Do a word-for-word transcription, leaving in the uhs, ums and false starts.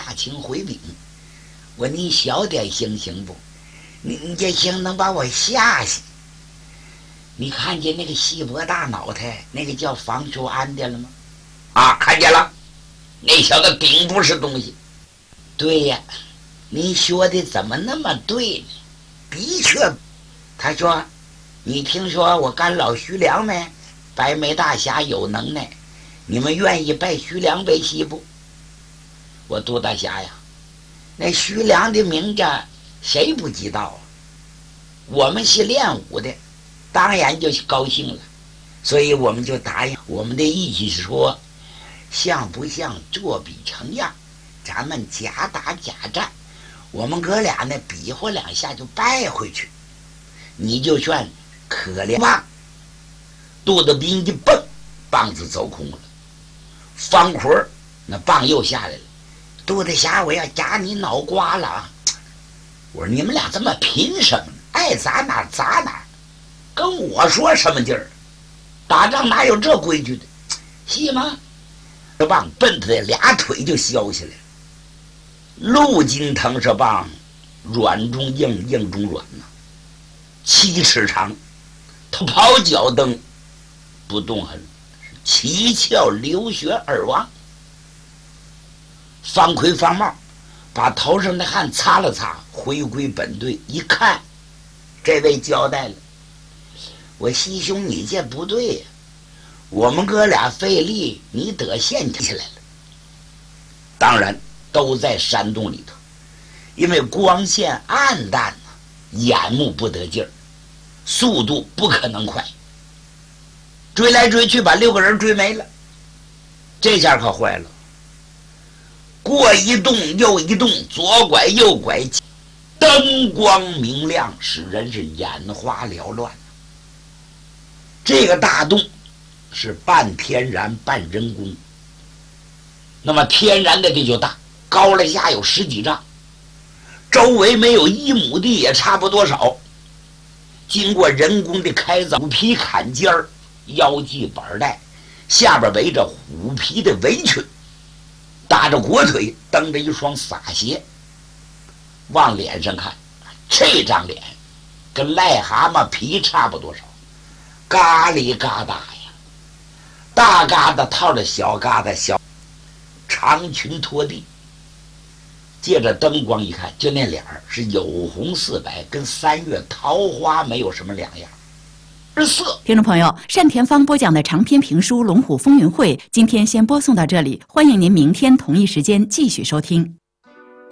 大清回兵。我你小点行行不？你你这行能把我吓死？你看见那个细脖大脑袋那个叫方秀安的了吗？啊，看见了，那小子顶不是东西。对呀，你说的怎么那么对呢？的确，他说，你听说我干老徐良没？白眉大侠有能耐，你们愿意拜徐良为师不？我杜大侠呀，那徐良的名字谁不知道啊？我们是练武的，当然就高兴了，所以我们就答应。我们的意思是说，像不像作比成样，咱们假打假战，我们哥俩呢比划两下就败回去，你就算可怜吧。杜德斌一蹦，棒子走空了，方奎那棒又下来了。杜大侠，我要夹你脑瓜了啊！我说你们俩这么拼什么呢？爱砸哪砸哪，跟我说什么劲儿？打仗哪有这规矩的？是吗？这棒奔他的俩腿就削下来了。陆金腾这棒软中硬，硬中软呐、啊，七尺长，他跑脚蹬不动狠，七窍流血而亡。方奎方茂把头上的汗擦了擦，回归本队一看，这位交代了，我师兄你这不对呀、啊，我们哥俩费力，你得陷起来了。当然都在山洞里头，因为光线暗淡啊，眼目不得劲儿，速度不可能快，追来追去把六个人追没了。这下可坏了，过一洞又一洞，左拐右拐，灯光明亮，使人是眼花缭乱。这个大洞是半天然半人工，那么天然的这就大，高了下有十几丈，周围没有一亩地也差不多少。经过人工的开凿，虎皮坎尖儿，腰系板带，下边围着虎皮的围裙，搭着裹腿，蹬着一双洒鞋。往脸上看，这张脸跟癞蛤蟆皮差不多少，嘎里嘎达呀，大疙瘩套着小疙瘩，小长裙拖地。借着灯光一看，就那脸儿是有红似白，跟三月桃花没有什么两样。之色。 听众朋友，单田芳播讲的长篇评书《龙虎风云会》，今天先播送到这里，欢迎您明天同一时间继续收听。